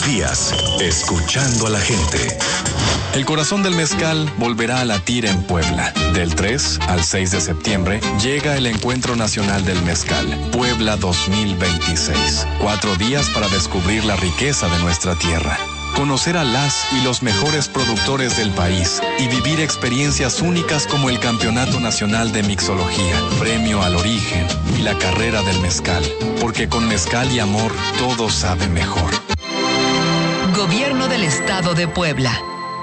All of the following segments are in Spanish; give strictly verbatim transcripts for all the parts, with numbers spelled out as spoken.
los días, escuchando a la gente. El corazón del mezcal volverá a latir en Puebla. Del tres al seis de septiembre llega el Encuentro Nacional del Mezcal, Puebla dos mil veintiséis. Cuatro días para descubrir la riqueza de nuestra tierra, conocer a las y los mejores productores del país y vivir experiencias únicas como el Campeonato Nacional de Mixología, Premio al Origen y la Carrera del Mezcal. Porque con mezcal y amor todo sabe mejor. Gobierno del Estado de Puebla.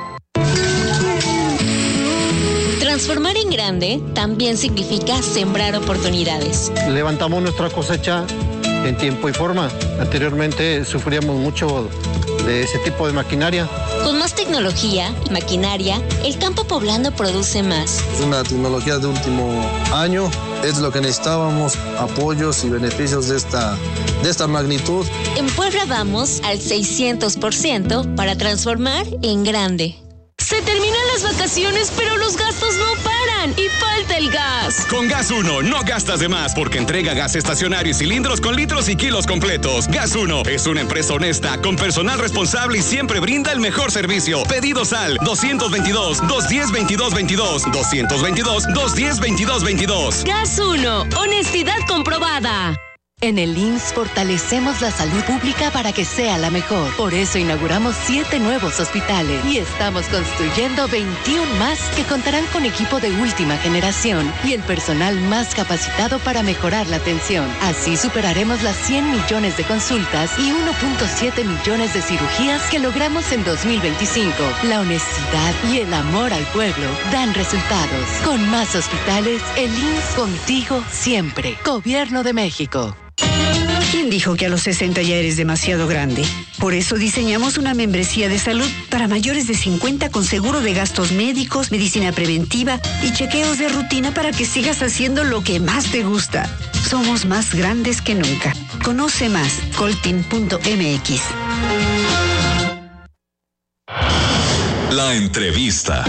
Transformar en grande también significa sembrar oportunidades. Levantamos nuestra cosecha en tiempo y forma. Anteriormente sufríamos mucho de ese tipo de maquinaria. Con más tecnología y maquinaria, el campo poblano produce más. Es una tecnología de último año, es lo que necesitábamos, apoyos y beneficios de esta, de esta magnitud. En Puebla vamos al seiscientos por ciento para transformar en grande. Se terminan las vacaciones, pero los gastos no paran y falta el gas. Con Gas Uno no gastas de más porque entrega gas estacionario y cilindros con litros y kilos completos. Gas Uno es una empresa honesta, con personal responsable y siempre brinda el mejor servicio. Pedidos al doscientos veintidós, doscientos diez, veintidós veintidós, doscientos veintidós, doscientos diez, veintidós veintidós. Gas Uno, honestidad comprobada. En el I M S S fortalecemos la salud pública para que sea la mejor. Por eso inauguramos siete nuevos hospitales y estamos construyendo veintiuno más que contarán con equipo de última generación y el personal más capacitado para mejorar la atención. Así superaremos las cien millones de consultas y uno punto siete millones de cirugías que logramos en dos mil veinticinco. La honestidad y el amor al pueblo dan resultados. Con más hospitales, el I M S S contigo siempre. Gobierno de México. ¿Quién dijo que a los sesenta ya eres demasiado grande? Por eso diseñamos una membresía de salud para mayores de cincuenta con seguro de gastos médicos, medicina preventiva y chequeos de rutina para que sigas haciendo lo que más te gusta. Somos más grandes que nunca. Conoce más, coltin punto m x. La entrevista.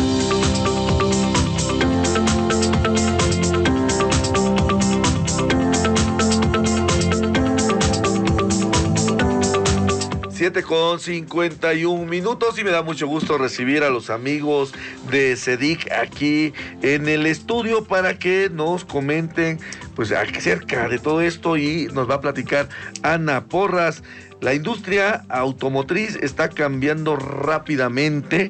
siete con cincuenta y un minutos y me da mucho gusto recibir a los amigos de CEDIC aquí en el estudio para que nos comenten pues acerca de todo esto y nos va a platicar Ana Porras. La industria automotriz está cambiando rápidamente,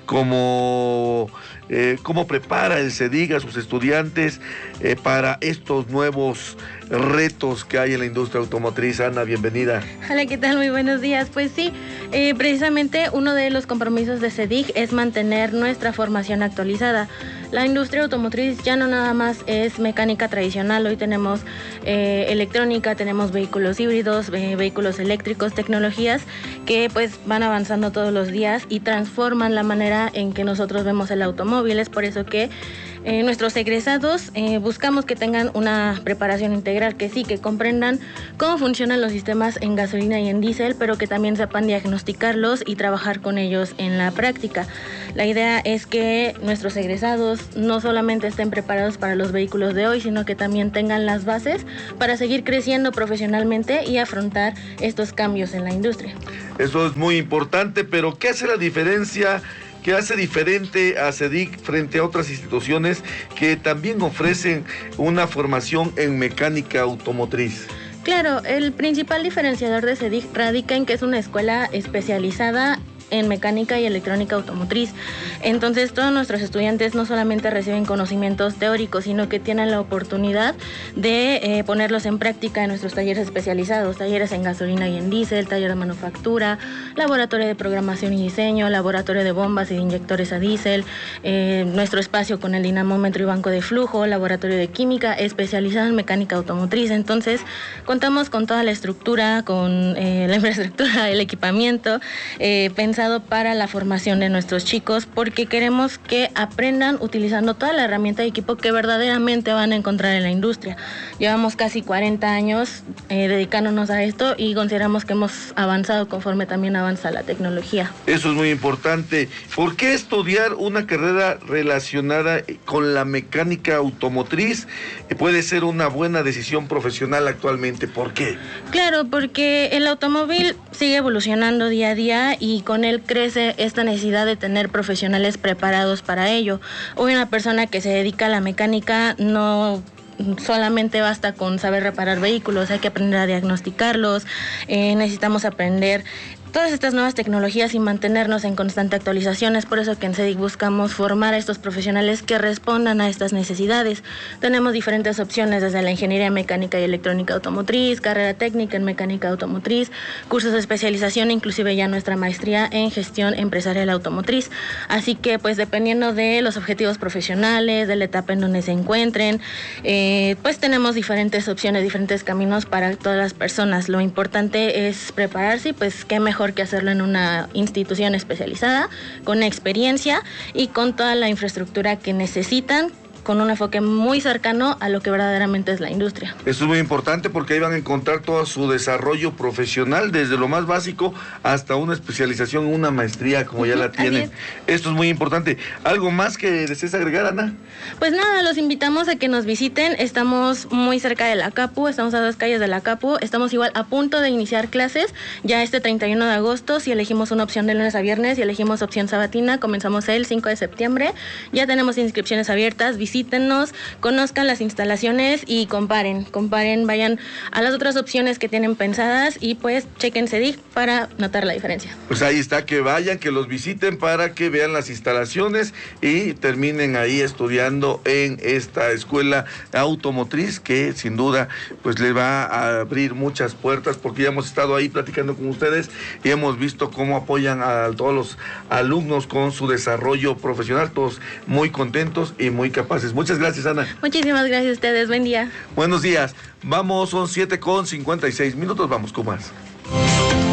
como eh, cómo prepara el CEDIC a sus estudiantes eh, para estos nuevos retos que hay en la industria automotriz. Ana, bienvenida. Hola, ¿qué tal? Muy buenos días. Pues sí, eh, precisamente uno de los compromisos de CEDIC es mantener nuestra formación actualizada. La industria automotriz ya no nada más es mecánica tradicional, hoy tenemos eh, electrónica, tenemos vehículos híbridos, eh, vehículos eléctricos, tecnologías que pues van avanzando todos los días y transforman la manera en que nosotros vemos el automóvil. Es por eso que Eh, nuestros egresados eh, buscamos que tengan una preparación integral, que sí, que comprendan cómo funcionan los sistemas en gasolina y en diésel, pero que también sepan diagnosticarlos y trabajar con ellos en la práctica. La idea es que nuestros egresados no solamente estén preparados para los vehículos de hoy, sino que también tengan las bases para seguir creciendo profesionalmente y afrontar estos cambios en la industria. Eso es muy importante, pero ¿qué hace la diferencia? ¿Qué hace diferente a CEDIC frente a otras instituciones que también ofrecen una formación en mecánica automotriz? Claro, el principal diferenciador de CEDIC radica en que es una escuela especializada en mecánica y electrónica automotriz. Entonces, todos nuestros estudiantes no solamente reciben conocimientos teóricos, sino que tienen la oportunidad de eh, ponerlos en práctica en nuestros talleres especializados, talleres en gasolina y en diésel, taller de manufactura, laboratorio de programación y diseño, laboratorio de bombas y de inyectores a diésel, eh, nuestro espacio con el dinamómetro y banco de flujo, laboratorio de química especializado en mecánica automotriz. Entonces, contamos con toda la estructura, con eh, la infraestructura, el equipamiento, eh, pensando basado para la formación de nuestros chicos, porque queremos que aprendan utilizando toda la herramienta y equipo que verdaderamente van a encontrar en la industria. Llevamos casi cuarenta años eh, dedicándonos a esto y consideramos que hemos avanzado conforme también avanza la tecnología. Eso es muy importante. ¿Por qué estudiar una carrera relacionada con la mecánica automotriz puede ser una buena decisión profesional actualmente? ¿Por qué? Claro, porque el automóvil sigue evolucionando día a día y con él crece esta necesidad de tener profesionales preparados para ello. Hoy una persona que se dedica a la mecánica no solamente basta con saber reparar vehículos, hay que aprender a diagnosticarlos, eh, necesitamos aprender todas estas nuevas tecnologías y mantenernos en constante actualización. Es por eso que en C E D I C buscamos formar a estos profesionales que respondan a estas necesidades. Tenemos diferentes opciones, desde la ingeniería mecánica y electrónica automotriz, carrera técnica en mecánica automotriz, cursos de especialización, inclusive ya nuestra maestría en gestión empresarial automotriz. Así que pues dependiendo de los objetivos profesionales, de la etapa en donde se encuentren, eh, pues tenemos diferentes opciones, diferentes caminos para todas las personas. Lo importante es prepararse y pues qué mejor que hacerlo en una institución especializada, con experiencia y con toda la infraestructura que necesitan, con un enfoque muy cercano a lo que verdaderamente es la industria. Eso es muy importante porque ahí van a encontrar todo su desarrollo profesional, desde lo más básico hasta una especialización, una maestría, como ya la tienen. Esto es muy importante. ¿Algo más que desees agregar, Ana? Pues nada, los invitamos a que nos visiten. Estamos muy cerca de la Capu, estamos a dos calles de la Capu, estamos igual a punto de iniciar clases, ya este treinta y uno de agosto, si elegimos una opción de lunes a viernes y elegimos opción sabatina, comenzamos el cinco de septiembre, ya tenemos inscripciones abiertas, visítenos, conozcan las instalaciones y comparen, comparen, vayan a las otras opciones que tienen pensadas y pues chequen C E D I C para notar la diferencia. Pues ahí está, que vayan, que los visiten para que vean las instalaciones y terminen ahí estudiando en esta escuela automotriz que sin duda pues les va a abrir muchas puertas, porque ya hemos estado ahí platicando con ustedes y hemos visto cómo apoyan a todos los alumnos con su desarrollo profesional, todos muy contentos y muy capaces. Muchas gracias, Ana. Muchísimas gracias a ustedes, buen día. Buenos días. Vamos, son siete con cincuenta y seis minutos, vamos con más.